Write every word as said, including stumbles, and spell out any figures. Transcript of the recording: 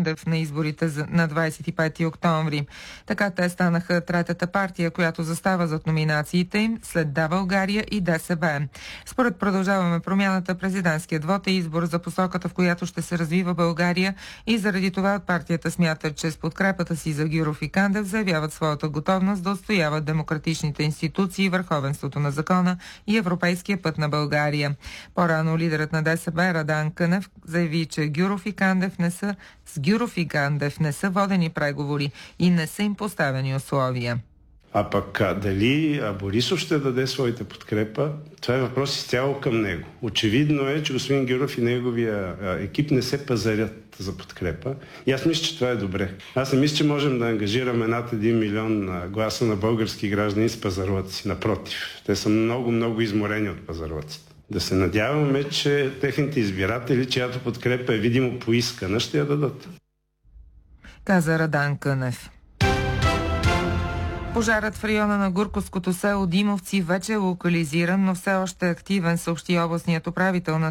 Кандев на изборите на двадесет и пети октомври. Така те станаха третата партия, която застава зад номинациите им след Да, България и ДСБ. Според Продължаваме промяната, президентският вод е избор за посоката, в която ще се развива България, и заради това от партията смятат, че с подкрепата си за Гюров и Кандев заявяват своята готовност да отстояват демократичните институции, върховенството на закона и европейския път на България. По-рано лидерът на ДСБ Радан Кънев заяви, че Гюров и Кандев не са, с Гюров и Кандев не са водени преговори и не са им поставени условия. А пък а, дали а Борисов ще даде своята подкрепа, това е въпрос изцяло към него. Очевидно е, че господин Гюров и неговия а, екип не се пазарят за подкрепа. И аз мисля, че това е добре. Аз не мисля, че можем да ангажираме над един милион а, гласа на български граждани с пазарлъци. Напротив, те са много, много изморени от пазарлъците. Да се надяваме, че техните избиратели, чиято подкрепа е видимо поискана, ще я дадат. Каза Радан Кънев. Пожарът в района на Гурковското село Димовци вече е локализиран, но все още е активен, съобщи областният управител на